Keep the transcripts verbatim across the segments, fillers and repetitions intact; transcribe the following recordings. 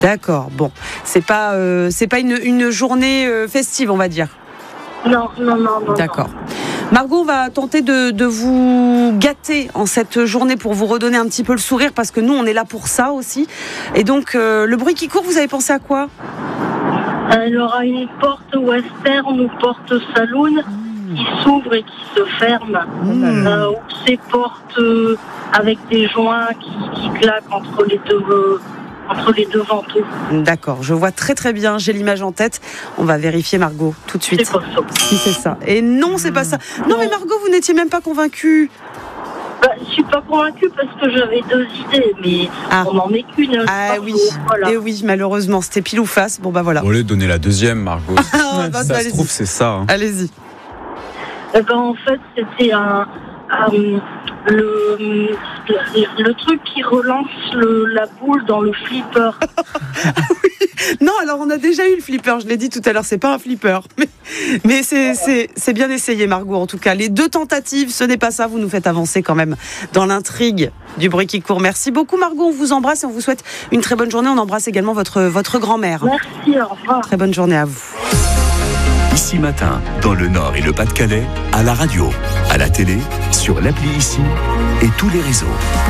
D'accord, bon, c'est pas, euh, c'est pas une, une journée euh, festive, on va dire. Non, non, non, non. D'accord. Margot, on va tenter de, de vous gâter en cette journée pour vous redonner un petit peu le sourire, parce que nous, on est là pour ça aussi. Et donc, euh, le bruit qui court, vous avez pensé à quoi ? Il y aura une porte western ou porte saloon mmh. qui s'ouvre et qui se ferme. Mmh. Euh, ou ces portes euh, avec des joints qui, qui claquent entre les deux... Euh, entre les deux vantaux. D'accord, je vois très très bien, j'ai l'image en tête. On va vérifier, Margot, tout de suite. C'est pas ça. Si c'est ça. Et non, c'est pas ça. Non, non. Mais Margot, vous n'étiez même pas convaincue. Bah, je suis pas convaincue parce que j'avais deux idées, mais ah. on n'en met qu'une. Ah oui, voilà. Et oui, malheureusement, c'était pile ou face. Bon bah voilà. Vous voulez donner la deuxième, Margot. ah, bah, ça bah, se trouve, c'est ça. Hein. Allez-y. Eh ben, en fait, c'était un... Um, le, le, le truc qui relance le, la boule dans le flipper. Oui. Non, alors on a déjà eu le flipper, je l'ai dit tout à l'heure, c'est pas un flipper. Mais, mais c'est, c'est, c'est bien essayé, Margot, en tout cas. Les deux tentatives, ce n'est pas ça, vous nous faites avancer quand même dans l'intrigue du bruit qui court. Merci beaucoup, Margot, on vous embrasse et on vous souhaite une très bonne journée. On embrasse également votre, votre grand-mère. Merci, au revoir. Très bonne journée à vous. Ici Matin, dans le Nord et le Pas-de-Calais, à la radio, à la télé, sur l'appli Ici et tous les réseaux.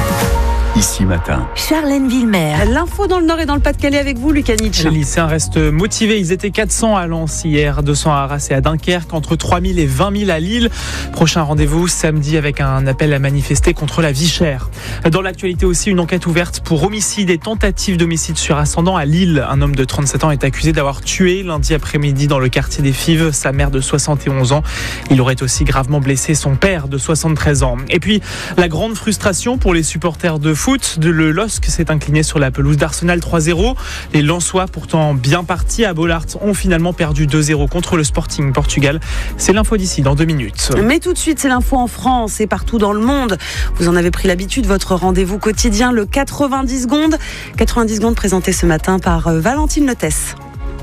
Ici Matin. Charlène Villemer. L'info dans le Nord et dans le Pas-de-Calais avec vous, Lucas Nietzsche. Les lycéens restent motivés. Ils étaient quatre cents à Lens hier, deux cents à Arras et à Dunkerque, entre trois mille et vingt mille à Lille. Prochain rendez-vous samedi avec un appel à manifester contre la vie chère. Dans l'actualité aussi, une enquête ouverte pour homicide et tentative d'homicide sur ascendant à Lille. Un homme de trente-sept ans est accusé d'avoir tué lundi après-midi dans le quartier des Fives sa mère de soixante et onze ans. Il aurait aussi gravement blessé son père de soixante-treize ans. Et puis, la grande frustration pour les supporters de foot. Le L O S C s'est incliné sur la pelouse d'Arsenal trois zéro. Les Lensois, pourtant bien partis à Bollaert, ont finalement perdu deux zéro contre le Sporting Portugal. C'est l'info d'ici dans deux minutes. Mais tout de suite, c'est l'info en France et partout dans le monde. Vous en avez pris l'habitude, votre rendez-vous quotidien, le quatre-vingt-dix secondes. quatre-vingt-dix secondes présenté ce matin par Valentine Letès.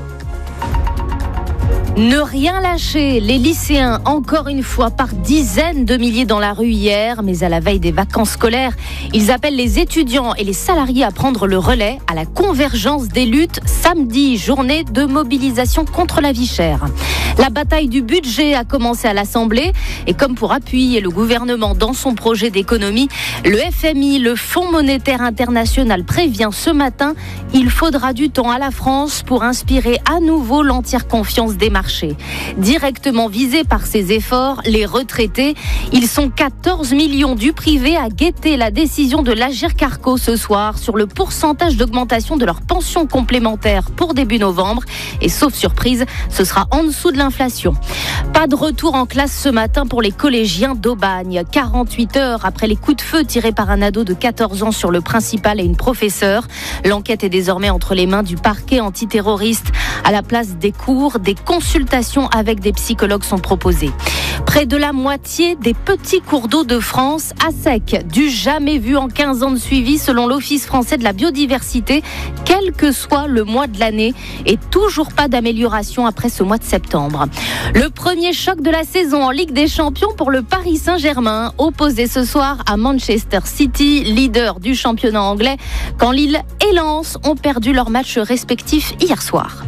Ne rien lâcher, les lycéens, encore une fois, par dizaines de milliers dans la rue hier, mais à la veille des vacances scolaires, ils appellent les étudiants et les salariés à prendre le relais à la convergence des luttes samedi, journée de mobilisation contre la vie chère. La bataille du budget a commencé à l'Assemblée et comme pour appuyer le gouvernement dans son projet d'économie, le F M I, le Fonds monétaire international, prévient ce matin, il faudra du temps à la France pour inspirer à nouveau l'entière confiance des marchés. Directement visés par ces efforts, les retraités, ils sont quatorze millions du privé à guetter la décision de l'Agirc-Arrco ce soir sur le pourcentage d'augmentation de leur pension complémentaire pour début novembre. Et sauf surprise, ce sera en dessous de l'inflation. Pas de retour en classe ce matin pour les collégiens d'Aubagne. quarante-huit heures après les coups de feu tirés par un ado de quatorze ans sur le principal et une professeure. L'enquête est désormais entre les mains du parquet antiterroriste. À la place des cours, des consultations avec des psychologues sont proposées. Près de la moitié des petits cours d'eau de France à sec, du jamais vu en quinze ans de suivi selon l'Office français de la biodiversité, quel que soit le mois de l'année, et toujours pas d'amélioration après ce mois de septembre. Le premier choc de la saison en Ligue des Champions pour le Paris Saint-Germain, opposé ce soir à Manchester City, leader du championnat anglais, quand Lille et Lens ont perdu leurs matchs respectifs hier soir.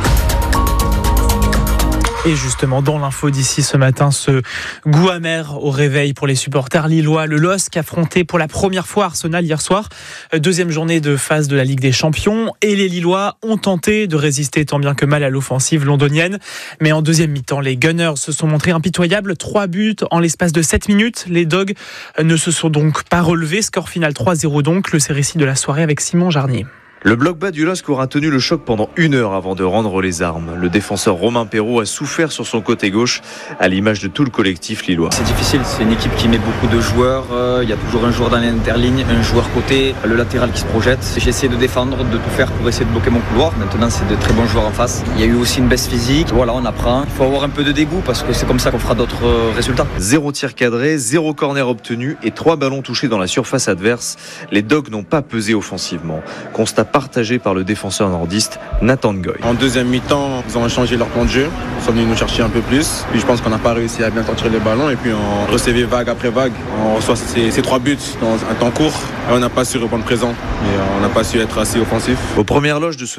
Et justement, dans l'info d'ici ce matin, ce goût amer au réveil pour les supporters lillois. Le L O S C affrontait pour la première fois Arsenal hier soir. Deuxième journée de phase de la Ligue des Champions. Et les Lillois ont tenté de résister tant bien que mal à l'offensive londonienne. Mais en deuxième mi-temps, les Gunners se sont montrés impitoyables. Trois buts en l'espace de sept minutes. Les Dogs ne se sont donc pas relevés. Score final trois zéro donc. Le récit de la soirée avec Simon Jarnier. Le bloc bas du L O S C aura tenu le choc pendant une heure avant de rendre les armes. Le défenseur Romain Perrault a souffert sur son côté gauche, à l'image de tout le collectif lillois. C'est difficile, c'est une équipe qui met beaucoup de joueurs. Il euh, y a toujours un joueur dans l'interligne, un joueur côté, le latéral qui se projette. J'ai essayé de défendre, de tout faire pour essayer de bloquer mon couloir. Maintenant, c'est de très bons joueurs en face. Il y a eu aussi une baisse physique. Voilà, on apprend. Il faut avoir un peu de dégoût parce que c'est comme ça qu'on fera d'autres euh, résultats. Zéro tir cadré, zéro corner obtenu et trois ballons touchés dans la surface adverse. Les Dogs n'ont pas pesé offensivement. Constat partagé par le défenseur nordiste Nathan Ngoy. En deuxième mi-temps, ils ont changé leur plan de jeu. Ils sont venus nous chercher un peu plus. Puis je pense qu'on n'a pas réussi à bien sortir les ballons. Et puis on recevait vague après vague. On reçoit ces, ces trois buts dans un temps court. Et on n'a pas su répondre présent. Et on n'a pas su être assez offensif. Aux premières loges de ce